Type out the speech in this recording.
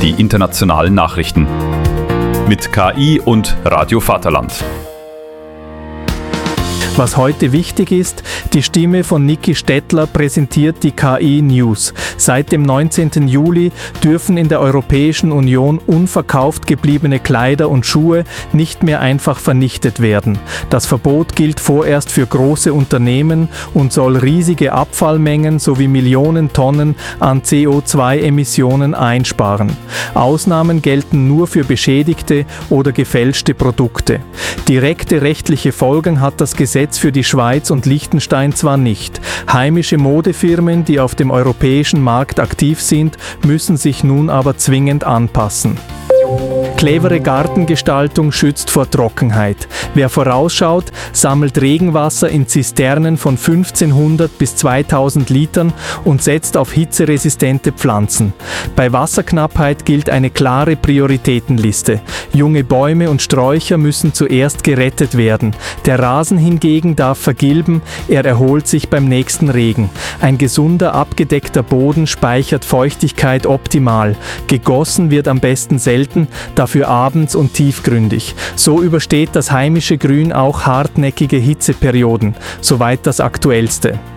die internationalen Nachrichten. Mit KI und Radio Vaterland. Was heute wichtig ist, die Stimme von Niki Stettler präsentiert die KI News. Seit dem 19. Juli dürfen in der Europäischen Union unverkauft gebliebene Kleider und Schuhe nicht mehr einfach vernichtet werden. Das Verbot gilt vorerst für große Unternehmen und soll riesige Abfallmengen sowie Millionen Tonnen an CO2-Emissionen einsparen. Ausnahmen gelten nur für beschädigte oder gefälschte Produkte. Direkte rechtliche Folgen hat das Gesetz für die Schweiz und Liechtenstein zwar nicht. Heimische Modefirmen, die auf dem europäischen Markt aktiv sind, müssen sich nun aber zwingend anpassen. Clevere Gartengestaltung schützt vor Trockenheit. Wer vorausschaut, sammelt Regenwasser in Zisternen von 1500 bis 2000 Litern und setzt auf hitzeresistente Pflanzen. Bei Wasserknappheit gilt eine klare Prioritätenliste. Junge Bäume und Sträucher müssen zuerst gerettet werden. Der Rasen hingegen darf vergilben, er erholt sich beim nächsten Regen. Ein gesunder, abgedeckter Boden speichert Feuchtigkeit optimal. Gegossen wird am besten selten, dafür abends und tiefgründig. So übersteht das heimische Grün auch hartnäckige Hitzeperioden, soweit das aktuellste.